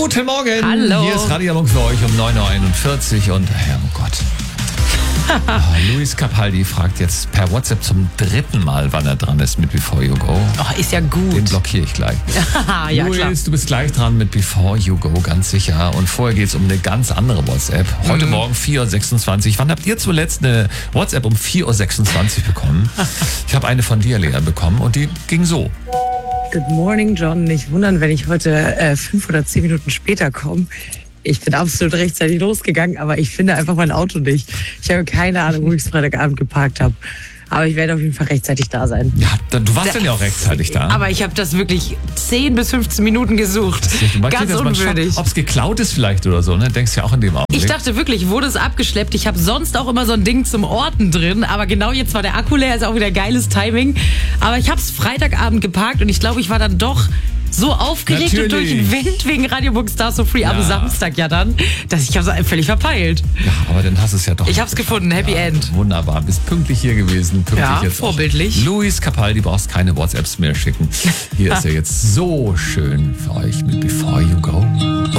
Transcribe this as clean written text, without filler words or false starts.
Guten Morgen. Hallo. Hier ist Radialunk für euch um 9.41 Uhr und, oh Gott. Luis Capaldi fragt jetzt per WhatsApp zum 3. Mal, wann er dran ist mit Before You Go. Oh, ist ja gut. Den blockiere ich gleich. Ja, Luis, klar. du bist gleich dran mit Before You Go, ganz sicher. Und vorher geht es um eine ganz andere WhatsApp. Heute Morgen 4.26 Uhr. Wann habt ihr zuletzt eine WhatsApp um 4.26 Uhr bekommen? Ich habe eine von dir, Lea, bekommen und die ging so. Good morning, John. Nicht wundern, wenn ich heute 5 oder 10 Minuten später komme. Ich bin absolut rechtzeitig losgegangen, aber ich finde einfach mein Auto nicht. Ich habe keine Ahnung, wo ich es Freitagabend geparkt habe. Aber ich werde auf jeden Fall rechtzeitig da sein. Ja, du warst dann ja auch rechtzeitig da. Aber ich habe das wirklich 10 bis 15 Minuten gesucht. Ganz unwürdig. Ob es geklaut ist vielleicht oder so, ne? Denkst ja auch in dem Augenblick. Ich dachte wirklich, wurde es abgeschleppt. Ich habe sonst auch immer so ein Ding zum Orten drin. Aber genau jetzt war der Akku leer, ist auch wieder geiles Timing. Aber ich habe es Freitagabend geparkt und ich glaube, ich war dann doch so aufgeregt und durch den Wind wegen Radio Book Star So Free am Samstag ja dann, dass ich habe es völlig verpeilt. Ja, aber dann hast du es ja doch. Ich habe es gefunden, Happy End. Wunderbar, bist pünktlich hier gewesen. Pünktlich Ja, jetzt vorbildlich. Auch. Luis Capaldi, brauchst keine WhatsApps mehr schicken. Hier ist er jetzt so schön für euch mit Before You Go.